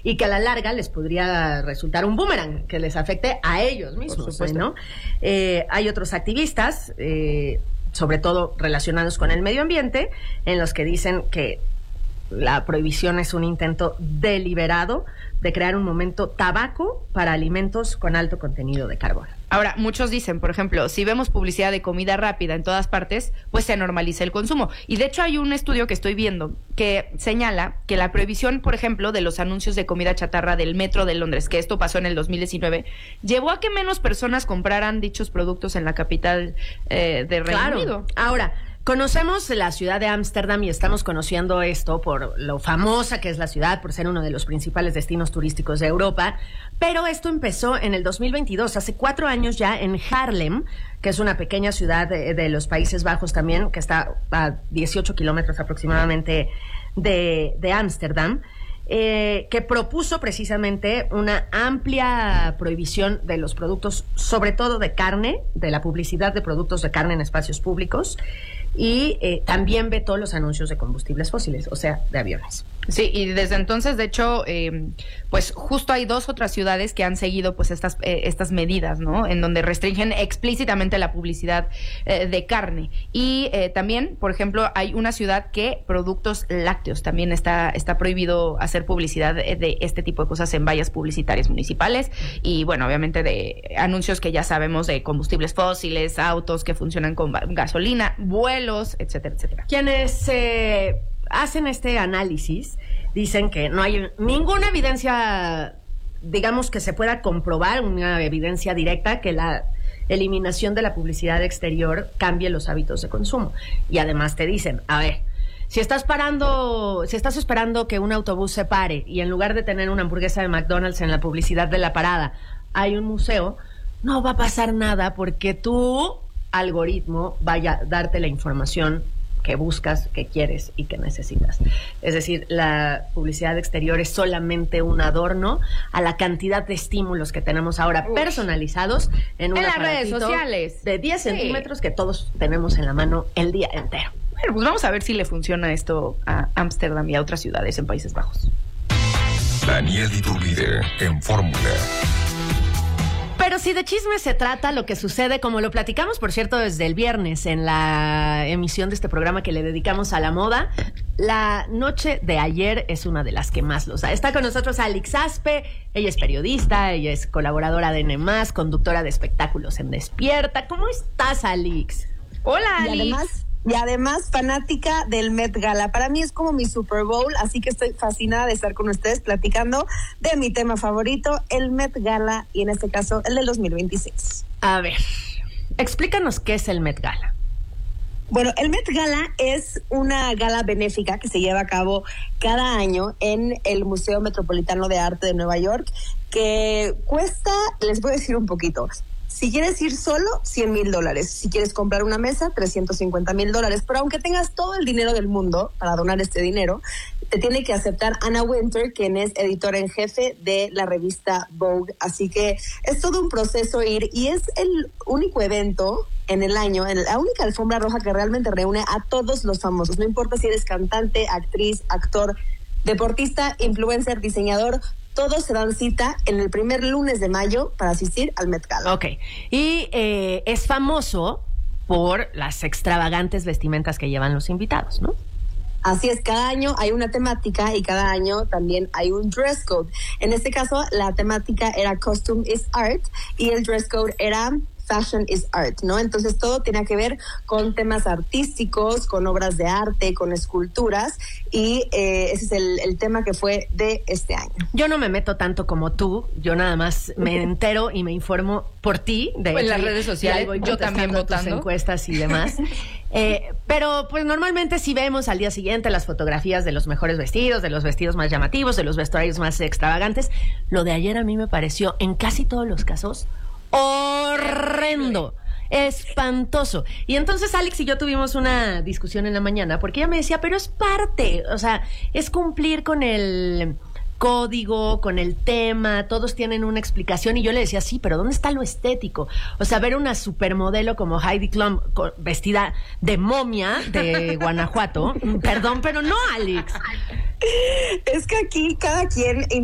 y que a la larga les podría resultar un boomerang, que les afecte a ellos mismos, ¿no? Hay otros activistas, sobre todo relacionados con el medio ambiente, en los que dicen que la prohibición es un intento deliberado de crear un momento tabaco para alimentos con alto contenido de carbono. Ahora, muchos dicen, por ejemplo, si vemos publicidad de comida rápida en todas partes, pues se normaliza el consumo. Y de hecho hay un estudio que estoy viendo que señala que la prohibición, por ejemplo, de los anuncios de comida chatarra del metro de Londres, que esto pasó en el 2019, llevó a que menos personas compraran dichos productos en la capital de Reino Unido. Ahora, conocemos la ciudad de Ámsterdam y estamos conociendo esto por lo famosa que es la ciudad, por ser uno de los principales destinos turísticos de Europa, pero esto empezó en el 2022, hace 4 años ya, en Haarlem, que es una pequeña ciudad de los Países Bajos también, que está a 18 kilómetros aproximadamente de Ámsterdam, que propuso precisamente una amplia prohibición de los productos, sobre todo de carne, de la publicidad de productos de carne en espacios públicos, y también vetó los anuncios de combustibles fósiles, o sea, de aviones. Sí, y desde entonces, de hecho, pues justo hay 2 otras ciudades que han seguido pues estas medidas, ¿no? En donde restringen explícitamente la publicidad de carne. Y también, por ejemplo, hay una ciudad que productos lácteos, también está prohibido hacer publicidad de este tipo de cosas en vallas publicitarias municipales. Y bueno, obviamente de anuncios que ya sabemos de combustibles fósiles, autos que funcionan con gasolina, vuelos, etcétera, etcétera. Quienes hacen este análisis dicen que no hay ninguna evidencia, digamos, que se pueda comprobar, una evidencia directa que la eliminación de la publicidad exterior cambie los hábitos de consumo. Y además te dicen, a ver, si estás esperando que un autobús se pare y en lugar de tener una hamburguesa de McDonald's en la publicidad de la parada hay un museo, no va a pasar nada porque tu algoritmo vaya a darte la información que buscas, que quieres y que necesitas. Es decir, la publicidad exterior es solamente un adorno a la cantidad de estímulos que tenemos ahora personalizados en las redes sociales de 10 centímetros que todos tenemos en la mano el día entero. Bueno, pues vamos a ver si le funciona esto a Ámsterdam y a otras ciudades en Países Bajos. Daniel Iturbide en Fórmula. Pero si de chisme se trata, lo que sucede, como lo platicamos, por cierto, desde el viernes en la emisión de este programa que le dedicamos a la moda, la noche de ayer es una de las que más los da. Está con nosotros Alix Aspe, ella es periodista, ella es colaboradora de N+, conductora de espectáculos en Despierta. ¿Cómo estás, Alix? Hola, Alix. Y además fanática del Met Gala. Para mí es como mi Super Bowl, así que estoy fascinada de estar con ustedes platicando de mi tema favorito, el Met Gala, y en este caso el del 2026. A ver, explícanos qué es el Met Gala. Bueno, el Met Gala es una gala benéfica que se lleva a cabo cada año en el Museo Metropolitano de Arte de Nueva York, que cuesta, les voy a decir un poquito. Si quieres ir solo, $100,000. Si quieres comprar una mesa, $350,000. Pero aunque tengas todo el dinero del mundo para donar este dinero, te tiene que aceptar Anna Wintour, quien es editora en jefe de la revista Vogue. Así que es todo un proceso ir, y es el único evento en el año, la única alfombra roja que realmente reúne a todos los famosos. No importa si eres cantante, actriz, actor, deportista, influencer, diseñador, todos se dan cita en el primer lunes de mayo para asistir al Met Gala. Ok, y es famoso por las extravagantes vestimentas que llevan los invitados, ¿no? Así es, cada año hay una temática y cada año también hay un dress code. En este caso, la temática era Costume is Art y el dress code era Fashion is Art, ¿no? Entonces todo tiene que ver con temas artísticos, con obras de arte, con esculturas, y ese es el tema que fue de este año. Yo no me meto tanto como tú, yo nada más me entero y me informo por ti. De en las redes sociales, yo también votando tus encuestas y demás. Pero pues normalmente sí vemos al día siguiente las fotografías de los mejores vestidos, de los vestidos más llamativos, de los vestuarios más extravagantes. Lo de ayer a mí me pareció, en casi todos los casos, horrendo, espantoso. Y entonces Alex y yo tuvimos una discusión en la mañana porque ella me decía, pero es parte, o sea, es cumplir con el código, con el tema, todos tienen una explicación, y yo le decía, sí, pero ¿dónde está lo estético? O sea, ver una supermodelo como Heidi Klum vestida de momia de Guanajuato, perdón, pero no, Alex. Es que aquí cada quien